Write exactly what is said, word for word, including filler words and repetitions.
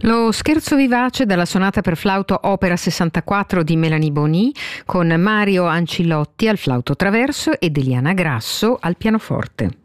Lo scherzo vivace dalla sonata per flauto opera sessantaquattro di Melanie Bonny con Mario Ancillotti al flauto traverso ed Eliana Grasso al pianoforte.